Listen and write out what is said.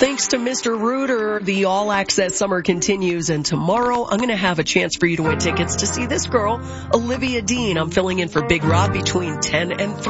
Thanks to Mr. Rooter, the All Access Summer continues, and tomorrow I'm going to have a chance for you to win tickets to see this girl, Olivia Dean. I'm filling in for Big Rod between 10 and 3.